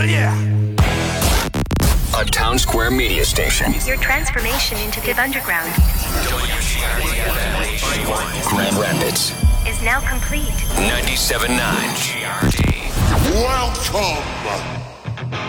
Yeah. A Town Square media station. Your transformation into the underground Grand Rapids. is now complete. 97.9 GRD. Welcome